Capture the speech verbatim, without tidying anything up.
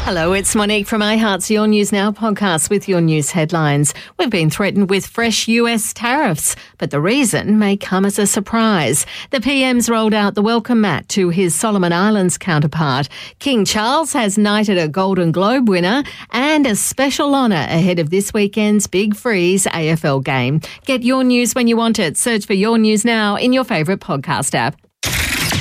Hello, it's Monique from iHeart's Your News Now podcast with your news headlines. We've been threatened with fresh U S tariffs, but the reason may come as a surprise. The P M's rolled out the welcome mat to his Solomon Islands counterpart. King Charles has knighted a Golden Globe winner and a special honour ahead of this weekend's Big Freeze A F L game. Get your news when you want it. Search for Your News Now in your favourite podcast app.